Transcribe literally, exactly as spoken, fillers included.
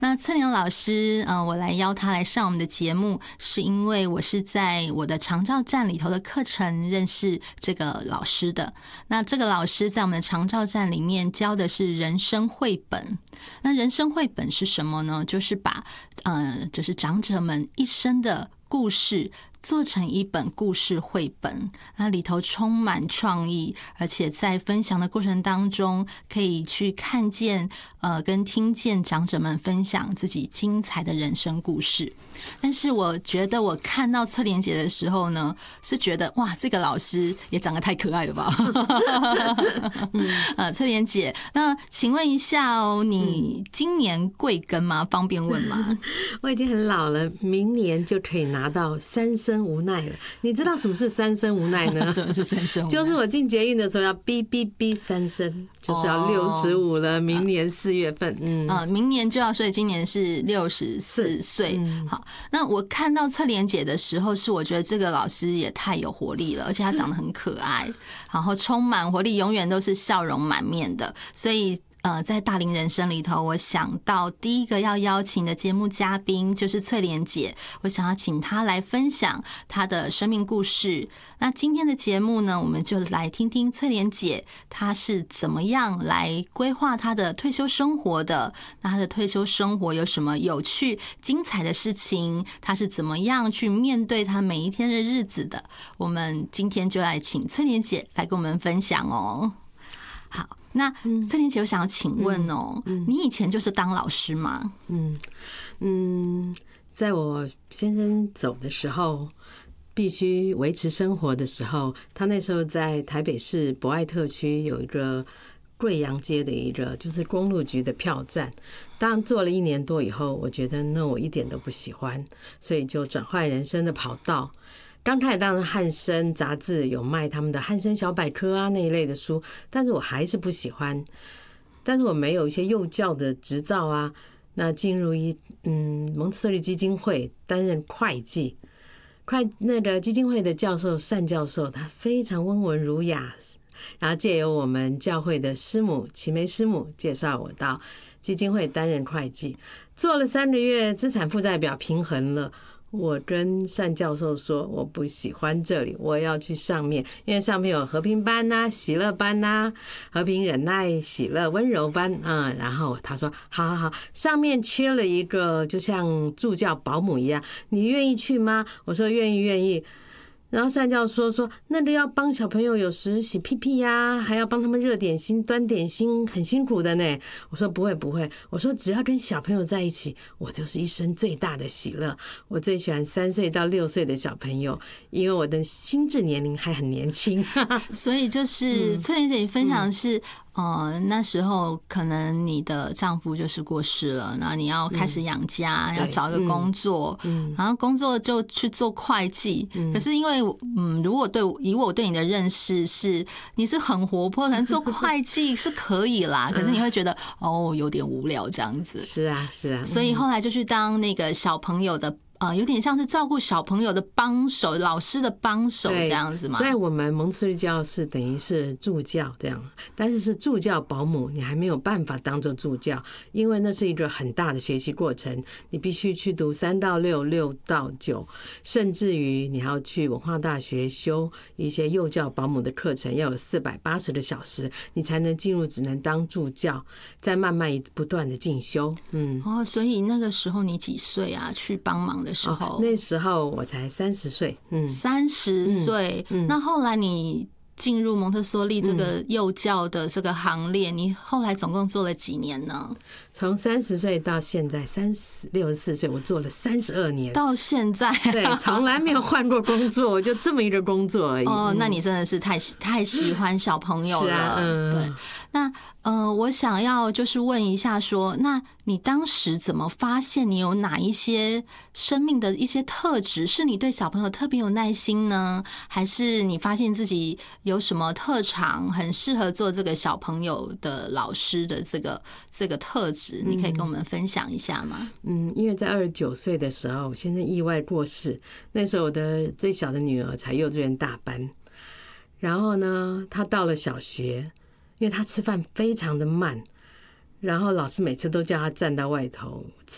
那翠莲老师，呃，我来邀他来上我们的节目，是因为我是在我的长照站里头的课程认识这个老师的。那这个老师在我们的长照站里面教的是人生绘本。那人生绘本是什么呢？就是把呃，就是长者们一生的故事做成一本故事绘本，那里头充满创意，而且在分享的过程当中，可以去看见呃跟听见长者们分享自己精彩的人生故事。但是我觉得我看到翠莲姐的时候呢，是觉得哇，这个老师也长得太可爱了吧。呃，翠莲姐，那请问一下哦，你今年贵庚吗？方便问吗？ 我已经很老了，明年就可以拿到三生无奈了。你知道什么是三生无奈呢？ 什么是三生无奈？ 就是我进捷运的时候要哔哔哔三声，就是要六十五了。明年四月份，嗯， 呃，明年就要，所以今年是六十四岁。好，那我看到翠莲姐的时候，是我觉得这个老师也太有活力了，而且她长得很可爱，然后充满活力，永远都是笑容满面的，所以。呃，在大龄人生里头，我想到第一个要邀请的节目嘉宾就是翠莲姐，我想要请她来分享她的生命故事。那今天的节目呢，我们就来听听翠莲姐她是怎么样来规划她的退休生活的。那她的退休生活有什么有趣、精彩的事情？她是怎么样去面对她每一天的日子的？我们今天就来请翠莲姐来跟我们分享哦。好，那翠莲姐，我想要请问哦，嗯嗯、你以前就是当老师吗？ 嗯嗯，在我先生走的时候，必须维持生活的时候，他那时候在台北市博爱特区有一个贵阳街的一个就是公路局的票站。当做了一年多以后，我觉得那我一点都不喜欢，所以就转换人生的跑道。刚开始当然汉声杂志有卖他们的汉声小百科啊那一类的书，但是我还是不喜欢。但是我没有一些幼教的执照啊，那进入一嗯蒙特梭利基金会担任会计，会那个基金会的教授单教授，他非常温文儒雅，然后借由我们教会的师母齐梅师母介绍我到基金会担任会计，做了三个月，资产负债表平衡了。我跟单教授说，我不喜欢这里，我要去上面，因为上面有和平班呐、啊、喜乐班呐、啊、和平忍耐、喜乐温柔班啊、嗯。然后他说，好好好，上面缺了一个，就像助教保姆一样，你愿意去吗？我说愿意，愿意。然后单教授说，那个要帮小朋友有时洗屁屁呀、啊，还要帮他们热点心、端点心，很辛苦的呢。我说不会不会，我说只要跟小朋友在一起，我就是一生最大的喜乐。我最喜欢三岁到六岁的小朋友，因为我的心智年龄还很年轻。 所以就是翠莲姐你分享的是。嗯呃，那时候可能你的丈夫就是过世了，然后你要开始养家，嗯、要找一个工作，嗯，然后工作就去做会计。嗯、可是因为，嗯，如果对以我对你的认识是你是很活泼，可能做会计是可以啦，可是你会觉得哦有点无聊这样子。 是啊，是啊。 所以后来就去当那个小朋友的。呃，有点像是照顾小朋友的帮手，老师的帮手这样子嘛。 在我们蒙特梭利教室等于是助教这样，但是是助教保姆，你还没有办法当做助教，因为那是一个很大的学习过程，你必须去读三到六、六到九，甚至于你还要去文化大学修一些幼教保姆的课程，要有四百八十个小时，你才能进入，只能当助教，再慢慢不断的进修。嗯， 哦，所以那个时候你几岁啊？去帮忙的时候， 哦、那时候我才三十岁，嗯， 三十岁。那后来你进入蒙特梭利这个幼教的这个行列，嗯、你后来总共做了几年呢？ 从三十岁到现在三十六十四岁，我做了三十二年， 到现在、啊、 对，从来没有换过工作，就这么一个工作而已。 哦，那你真的是太太喜欢小朋友了，是啊，嗯、对。那呃，我想要就是问一下说，那你当时怎么发现你有哪一些生命的一些特质，是你对小朋友特别有耐心呢？还是你发现自己有什么特长，很适合做这个小朋友的老师的这个这个特质？你可以跟我们分享一下吗？ 嗯，因为在二十九岁的时候，先生意外过世，那时候我的最小的女儿才幼稚园大班，然后呢，她到了小学。因为他吃饭非常的慢，然后老师每次都叫他站到外头吃